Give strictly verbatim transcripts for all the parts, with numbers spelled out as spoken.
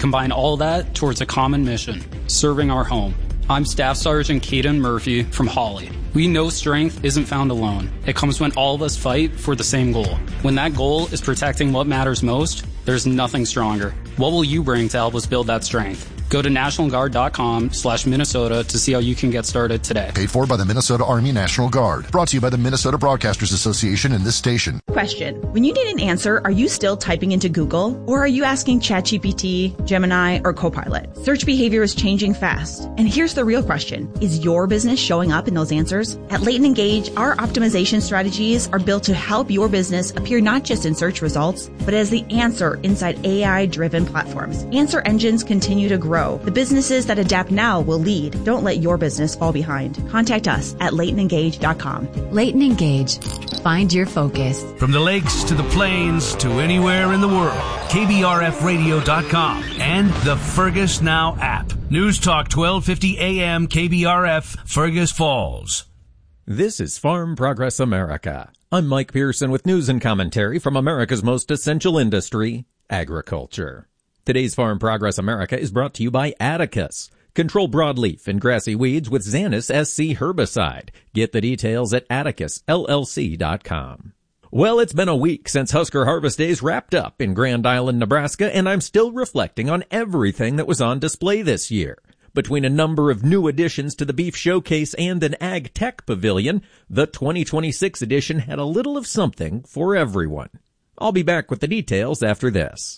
combine all that towards a common mission, serving our home. I'm Staff Sergeant Caden Murphy from Hawley. We know strength isn't found alone. It comes when all of us fight for the same goal. When that goal is protecting what matters most, there's nothing stronger. What will you bring to help us build that strength? Go to nationalguard.com slash Minnesota to see how you can get started today. Paid for by the Minnesota Army National Guard. Brought to you by the Minnesota Broadcasters Association and this station. Question. When you need an answer, are you still typing into Google? Or are you asking ChatGPT, Gemini, or Copilot? Search behavior is changing fast. And here's the real question. Is your business showing up in those answers? At Leighton Engage, our optimization strategies are built to help your business appear not just in search results, but as the answer inside A I-driven platforms. Answer engines continue to grow. The businesses that adapt now will lead. Don't let your business fall behind. Contact us at leighton engage dot com. Leighton Engage. Find your focus. From the lakes to the plains to anywhere in the world, K B R F radio dot com and the Fergus Now app. News Talk twelve fifty A M K B R F, Fergus Falls. This is Farm Progress America. I'm Mike Pearson with news and commentary from America's most essential industry, agriculture. Today's Farm Progress America is brought to you by Atticus. Control broadleaf and grassy weeds with Xanus S C herbicide. Get the details at atticus L L C dot com. Well, it's been a week since Husker Harvest Days wrapped up in Grand Island, Nebraska, and I'm still reflecting on everything that was on display this year. Between a number of new additions to the Beef Showcase and an Ag Tech Pavilion, the twenty twenty-six edition had a little of something for everyone. I'll be back with the details after this.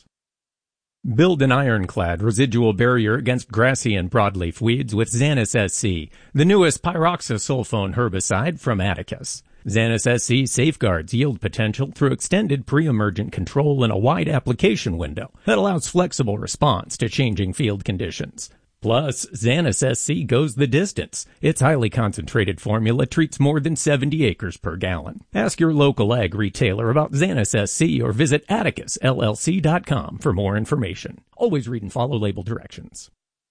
Build an ironclad residual barrier against grassy and broadleaf weeds with Xanus S C, the newest pyroxasulfone herbicide from Atticus. Xanus S C safeguards yield potential through extended pre-emergent control and a wide application window that allows flexible response to changing field conditions. Plus, Xanus S C goes the distance. Its highly concentrated formula treats more than seventy acres per gallon. Ask your local ag retailer about Xanus S C or visit atticus L L C dot com for more information. Always read and follow label directions.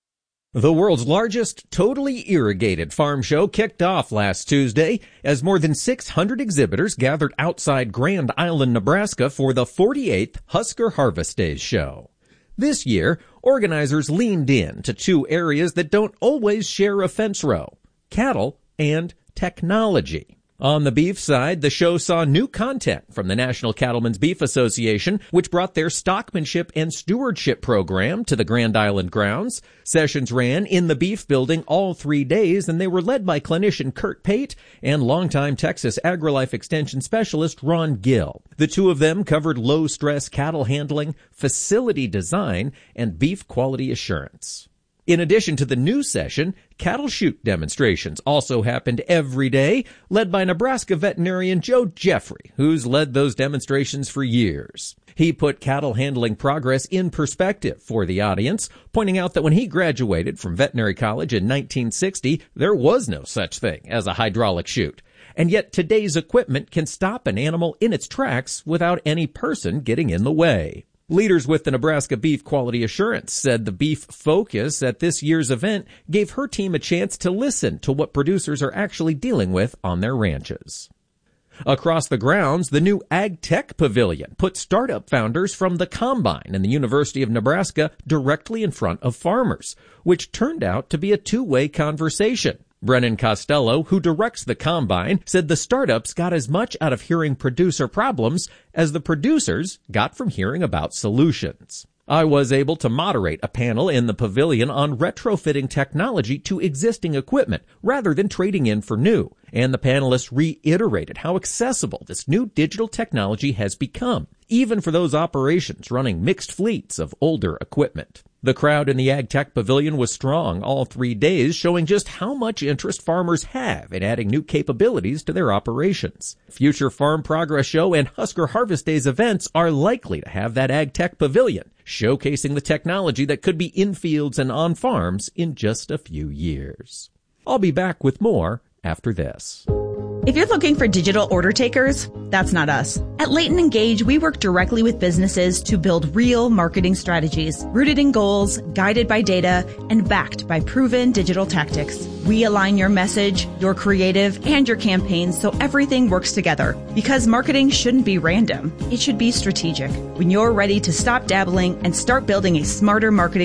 The world's largest totally irrigated farm show kicked off last Tuesday as more than six hundred exhibitors gathered outside Grand Island, Nebraska for the forty-eighth Husker Harvest Days show. This year, organizers leaned in to two areas that don't always share a fence row: cattle and technology. On the beef side, the show saw new content from the National Cattlemen's Beef Association, which brought their stockmanship and stewardship program to the Grand Island grounds. Sessions ran in the beef building all three days, and they were led by clinician Kurt Pate and longtime Texas AgriLife Extension specialist Ron Gill. The two of them covered low-stress cattle handling, facility design, and beef quality assurance. In addition to the new session, cattle chute demonstrations also happened every day, led by Nebraska veterinarian Joe Jeffrey, who's led those demonstrations for years. He put cattle handling progress in perspective for the audience, pointing out that when he graduated from veterinary college in nineteen sixty, there was no such thing as a hydraulic chute. And yet today's equipment can stop an animal in its tracks without any person getting in the way. Leaders with the Nebraska Beef Quality Assurance said the beef focus at this year's event gave her team a chance to listen to what producers are actually dealing with on their ranches. Across the grounds, the new Ag Tech Pavilion put startup founders from the Combine and the University of Nebraska directly in front of farmers, which turned out to be a two-way conversation. Brennan Costello, who directs the Combine, said the startups got as much out of hearing producer problems as the producers got from hearing about solutions. I was able to moderate a panel in the pavilion on retrofitting technology to existing equipment rather than trading in for new, and the panelists reiterated how accessible this new digital technology has become, even for those operations running mixed fleets of older equipment. The crowd in the Ag Tech Pavilion was strong all three days, showing just how much interest farmers have in adding new capabilities to their operations. Future Farm Progress Show and Husker Harvest Days events are likely to have that Ag Tech Pavilion, showcasing the technology that could be in fields and on farms in just a few years. I'll be back with more after this. If you're looking for digital order takers, that's not us. At Leighton Engage, we work directly with businesses to build real marketing strategies, rooted in goals, guided by data, and backed by proven digital tactics. We align your message, your creative, and your campaigns so everything works together. Because marketing shouldn't be random. It should be strategic. When you're ready to stop dabbling and start building a smarter marketing